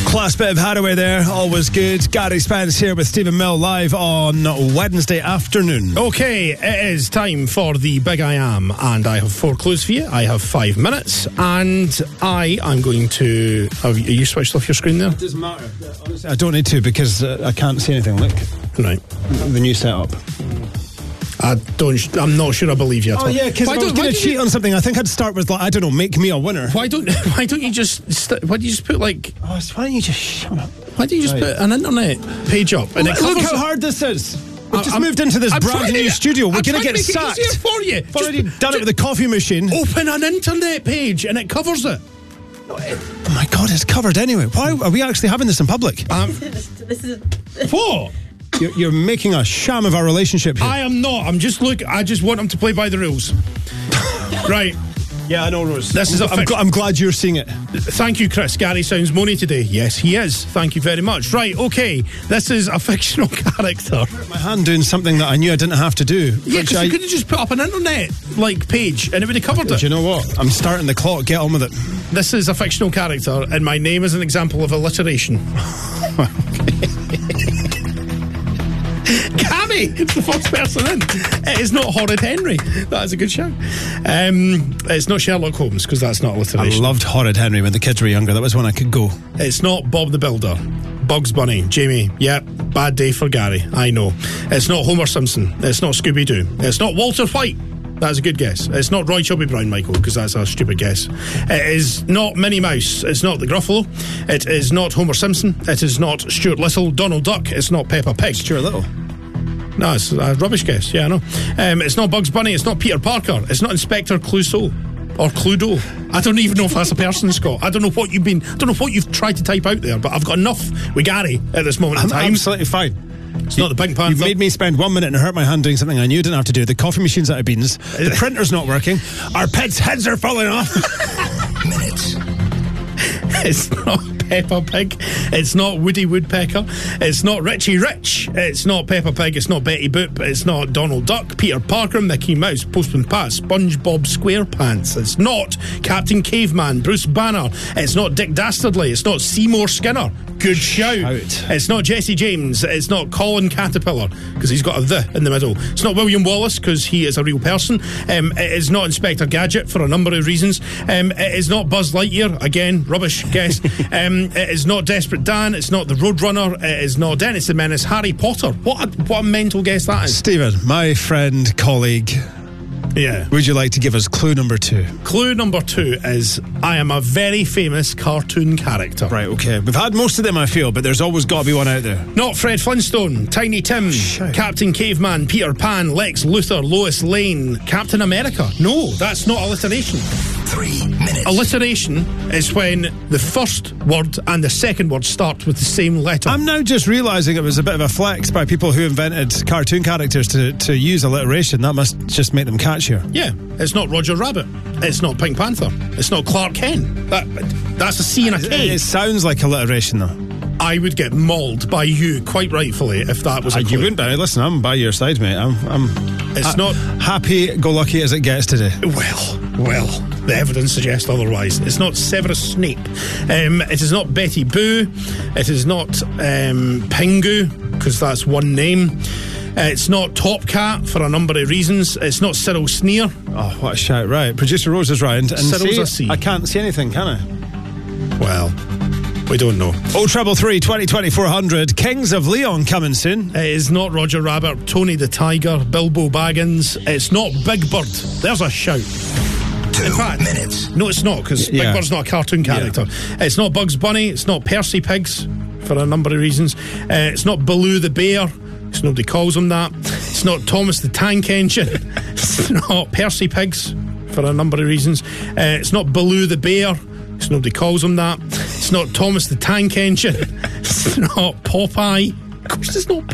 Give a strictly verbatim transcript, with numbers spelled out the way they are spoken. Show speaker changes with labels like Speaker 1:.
Speaker 1: Class bit of Hathaway there, always good. Gary Spence here with Stephen Mill live on Wednesday afternoon.
Speaker 2: Okay, it is time for the Big I Am, and I have four clues for you. I have five minutes, and I am going to... Have you switched off your screen there?
Speaker 1: It doesn't matter. Honestly, I don't need to because uh, I can't see anything. Look.
Speaker 2: Right.
Speaker 1: The new setup.
Speaker 2: I don't. I'm not sure I believe you at
Speaker 1: Oh
Speaker 2: all.
Speaker 1: yeah, because I was going to cheat you, on something. I think I'd start with like I don't know, make me a winner.
Speaker 2: Why don't Why don't you just st- Why do you just put like?
Speaker 1: Oh, why don't you just shut up?
Speaker 2: Why don't you just
Speaker 1: right.
Speaker 2: put an internet page up and
Speaker 1: look,
Speaker 2: it covers
Speaker 1: look how
Speaker 2: it.
Speaker 1: hard this is. We've
Speaker 2: I,
Speaker 1: just
Speaker 2: I'm,
Speaker 1: moved into this
Speaker 2: I'm
Speaker 1: brand new
Speaker 2: to,
Speaker 1: studio. We're
Speaker 2: I'm
Speaker 1: going to get
Speaker 2: make
Speaker 1: sacked.
Speaker 2: It easier for you.
Speaker 1: I've already
Speaker 2: just,
Speaker 1: done it with the coffee machine.
Speaker 2: Open an internet page and it covers it.
Speaker 1: Oh my God, it's covered anyway. Why are we actually having this in public?
Speaker 2: Um,
Speaker 3: this is
Speaker 2: what?
Speaker 1: You're, you're making a sham of our relationship here.
Speaker 2: I am not. I'm just look. I just want them to play by the rules. Right.
Speaker 1: Yeah, I know, Rose.
Speaker 2: This is a
Speaker 1: I'm, gl- I'm glad you're seeing it.
Speaker 2: Thank you, Chris. Gary sounds moany today. Yes, he is. Thank you very much. Right, okay. This is a fictional character.
Speaker 1: My hand doing something that I knew I didn't have to do.
Speaker 2: Yeah, because
Speaker 1: I...
Speaker 2: you could have just put up an internet like page and it would have covered it.
Speaker 1: Do you know what? I'm starting the clock. Get on with it.
Speaker 2: This is a fictional character, and my name is an example of alliteration. Cammy, it's the first person in. It is not Horrid Henry. That is a good show. Um, it's not Sherlock Holmes, because that's not alliteration.
Speaker 1: I loved Horrid Henry when the kids were younger. That was when I could go.
Speaker 2: It's not Bob the Builder. Bugs Bunny. Jamie, yep, bad day for Gary. I know. It's not Homer Simpson. It's not Scooby-Doo. It's not Walter White. That's a good guess. It's not Roy Chubby Brown, Michael, because that's a stupid guess. It is not Minnie Mouse. It's not the Gruffalo. It is not Homer Simpson. It is not Stuart Little. Donald Duck. It's not Peppa Pig.
Speaker 1: Stuart Little.
Speaker 2: No, it's a rubbish guess. Yeah, I know. Um, it's not Bugs Bunny. It's not Peter Parker. It's not Inspector Clouseau or Cluedo. I don't even know if that's a person, Scott. I don't know what you've been. I don't know what you've tried to type out there, but I've got enough with Gary at this moment
Speaker 1: I'm
Speaker 2: in time.
Speaker 1: absolutely fine.
Speaker 2: It's not the Pink Panther.
Speaker 1: You've made me spend one minute and hurt my hand doing something I knew I didn't have to do. The coffee machine's out of beans. The printer's not working. Our pets' heads are falling off.
Speaker 2: Minutes. It's not Peppa Pig. It's not Woody Woodpecker. It's not Richie Rich. It's not Peppa Pig. It's not Betty Boop. It's not Donald Duck, Peter Parker, Mickey Mouse, Postman Pat, SpongeBob SquarePants. It's not Captain Caveman, Bruce Banner. It's not Dick Dastardly. It's not Seymour Skinner. Good shout.
Speaker 1: Shout.
Speaker 2: It's not Jesse James. It's not Colin Caterpillar, because he's got a the in the middle. It's not William Wallace, because he is a real person. Um, it is not Inspector Gadget, for a number of reasons. Um, it is not Buzz Lightyear. Again, rubbish guess. um, it is not Desperate Dan. It's not the Roadrunner. It is not Dennis the Menace. Harry Potter. What a, what a mental guess that is.
Speaker 1: Stephen, my friend, colleague,
Speaker 2: yeah.
Speaker 1: Would you like to give us clue number two?
Speaker 2: Clue number two is I am a very famous cartoon character.
Speaker 1: Right, okay. We've had most of them, I feel, but there's always got to be one out there.
Speaker 2: Not Fred Flintstone, Tiny Tim,
Speaker 1: Shite.
Speaker 2: Captain Caveman, Peter Pan, Lex Luthor, Lois Lane, Captain America. No, that's not alliteration.
Speaker 4: Three minutes.
Speaker 2: Alliteration is when the first word and the second word start with the same letter.
Speaker 1: I'm now just realising it was a bit of a flex by people who invented cartoon characters to, to use alliteration. That must just make them catchier.
Speaker 2: Yeah, it's not Roger Rabbit. It's not Pink Panther. It's not Clark Kent. That, that's a C and a K.
Speaker 1: It, it sounds like alliteration, though.
Speaker 2: I would get mauled by you, quite rightfully, if that was a
Speaker 1: Uh,
Speaker 2: clue.
Speaker 1: you wouldn't. uh, Listen, I'm by your side, mate. I'm, I'm
Speaker 2: It's
Speaker 1: ha-
Speaker 2: not...
Speaker 1: happy-go-lucky as it gets today.
Speaker 2: Well, well, the evidence suggests otherwise. It's not Severus Snape. Um, it is not Betty Boo. It is not um, Pingu, because that's one name. Uh, it's not Top Cat for a number of reasons. It's not Cyril Sneer.
Speaker 1: Oh, what a shout. Right, producer Rose is round. And
Speaker 2: Cyril's
Speaker 1: see,
Speaker 2: a C.
Speaker 1: I can't see anything, can I?
Speaker 2: Well, we don't know.
Speaker 1: Oh, treble three, twenty, twenty-four hundred. Kings of Leon coming soon.
Speaker 2: It is not Roger Rabbit, Tony the Tiger, Bilbo Baggins. It's not Big Bird. There's a shout.
Speaker 4: Two
Speaker 2: In fact,
Speaker 4: minutes.
Speaker 2: no, it's not, because
Speaker 1: Yeah.
Speaker 2: Big Bird's not a cartoon character. Yeah. It's not Bugs Bunny. It's not Percy Pigs, for a number of reasons. Uh, it's not Baloo the Bear, because nobody calls him that. It's not Thomas the Tank Engine. It's not Percy Pigs, for a number of reasons. Uh, it's not Baloo the Bear, because nobody calls him that. It's not Thomas the Tank Engine. It's not Popeye. Of course it's not